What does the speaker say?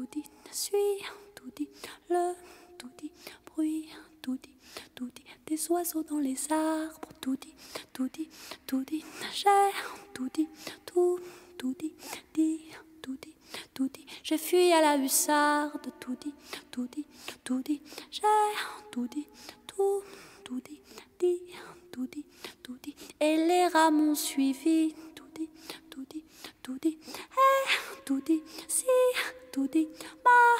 tout dit, suis, tout dit, le, tout dit, bruit, tout dit, des oiseaux dans les arbres, tout dit, j'ai tout dit, tout dit, tout dit, j'ai fui à la hussarde, tout dit, j'ai tout dit, tout dit, et les rats m'ont suivi, tout dit, et tout dit, si, tout dit, ma,